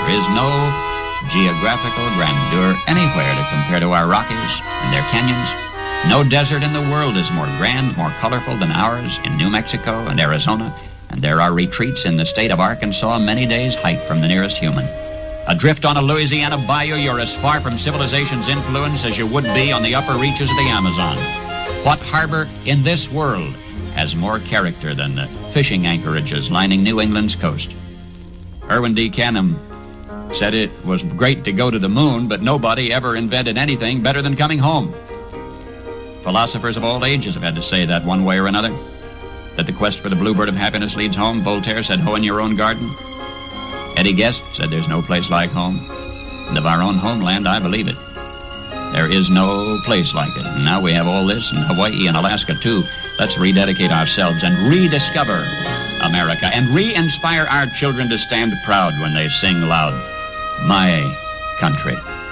There is no geographical grandeur anywhere to compare to our Rockies and their canyons. No desert in the world is more grand, more colorful than ours in New Mexico and Arizona, and there are retreats in the state of Arkansas many days' hike from the nearest human. Adrift on a Louisiana bayou, you're as far from civilization's influence as you would be on the upper reaches of the Amazon. What harbor in this world has more character than the fishing anchorages lining New England's coast? Irwin D. Canham said it was great to go to the moon, but nobody ever invented anything better than coming home. Philosophers of all ages have had to say that one way or another. That the quest for the bluebird of happiness leads home. Voltaire said, "Hoe in your own garden." Eddie Guest said, "There's no place like home." And of our own homeland, I believe it. There is no place like it. And now we have all this in Hawaii and Alaska, too. Let's rededicate ourselves and rediscover America and re-inspire our children to stand proud when they sing loud, "My country."